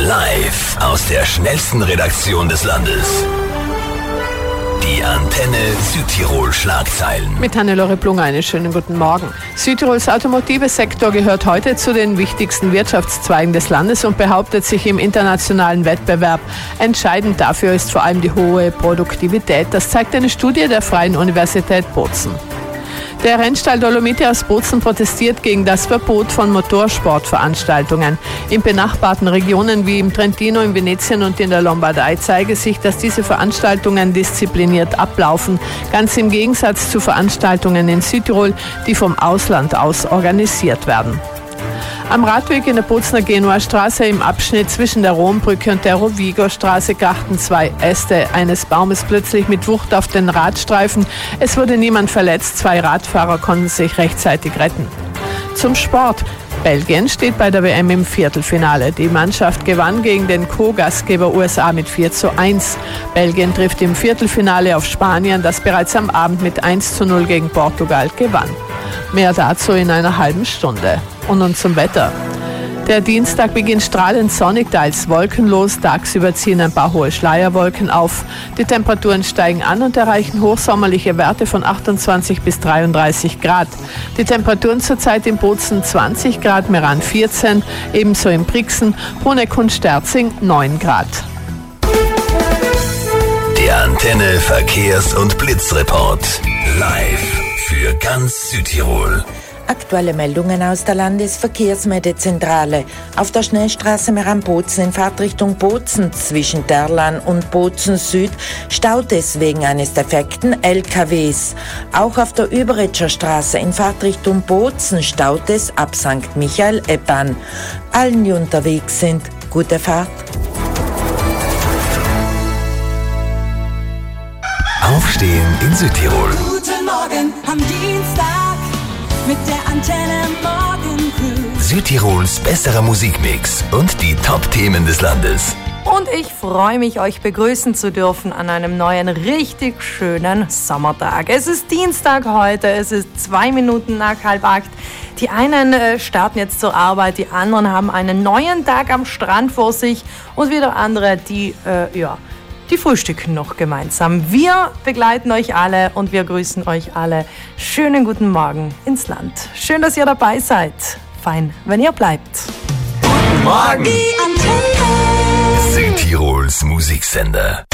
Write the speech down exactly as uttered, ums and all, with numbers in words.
Live aus der schnellsten Redaktion des Landes. Die Antenne Südtirol Schlagzeilen. Mit Hannelore Plunger einen schönen guten Morgen. Südtirols Automotive-Sektor gehört heute zu den wichtigsten Wirtschaftszweigen des Landes und behauptet sich im internationalen Wettbewerb. Entscheidend dafür ist vor allem die hohe Produktivität. Das zeigt eine Studie der Freien Universität Bozen. Der Rennstall Dolomiti aus Bozen protestiert gegen das Verbot von Motorsportveranstaltungen. In benachbarten Regionen wie im Trentino, in Venetien und in der Lombardei zeige sich, dass diese Veranstaltungen diszipliniert ablaufen, ganz im Gegensatz zu Veranstaltungen in Südtirol, die vom Ausland aus organisiert werden. Am Radweg in der Bozener Genuer Straße im Abschnitt zwischen der Rombrücke und der Rovigo-Straße krachten zwei Äste eines Baumes plötzlich mit Wucht auf den Radstreifen. Es wurde niemand verletzt, zwei Radfahrer konnten sich rechtzeitig retten. Zum Sport. Belgien steht bei der W M im Viertelfinale. Die Mannschaft gewann gegen den Co-Gastgeber U S A mit vier zu eins. Belgien trifft im Viertelfinale auf Spanien, das bereits am Abend mit eins zu null gegen Portugal gewann. Mehr dazu in einer halben Stunde. Und nun zum Wetter. Der Dienstag beginnt strahlend sonnig, teils wolkenlos. Tagsüber ziehen ein paar hohe Schleierwolken auf. Die Temperaturen steigen an und erreichen hochsommerliche Werte von achtundzwanzig bis dreiunddreißig Grad. Die Temperaturen zurzeit in Bozen zwanzig Grad, Meran vierzehn, ebenso in Brixen, Bruneck und Sterzing neun Grad. Der Antenne Verkehrs- und Blitzreport. Live für ganz Südtirol. Aktuelle Meldungen aus der Landesverkehrsmeldezentrale. Auf der Schnellstraße Meran-Bozen in Fahrtrichtung Bozen zwischen Derlan und Bozen Süd staut es wegen eines defekten L K Ws. Auch auf der Überetscher Straße in Fahrtrichtung Bozen staut es ab Sankt Michael-Eppan. Allen, die unterwegs sind, gute Fahrt. Aufstehen in Südtirol. Guten Morgen am Dienstag mit der Antenne Morgen Crew. Südtirols besserer Musikmix und die Top-Themen des Landes. Und ich freue mich, euch begrüßen zu dürfen an einem neuen, richtig schönen Sommertag. Es ist Dienstag heute, es ist zwei Minuten nach halb acht. Die einen äh, starten jetzt zur Arbeit, die anderen haben einen neuen Tag am Strand vor sich und wieder andere, die, äh, ja... Die frühstücken noch gemeinsam. Wir begleiten euch alle und wir grüßen euch alle. Schönen guten Morgen ins Land. Schön, dass ihr dabei seid. Fein, wenn ihr bleibt. Guten Morgen! Die Antenne. Südtirols Musiksender.